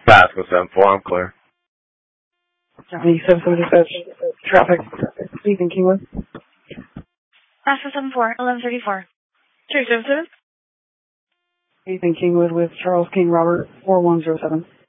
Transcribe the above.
Pasco 7-4, I'm clear. Johnny 7-7 dispatch, traffic, Ethan Kingwood. Pasco 7-4, 1134. 277. Ethan Kingwood with Charles King Robert 4107.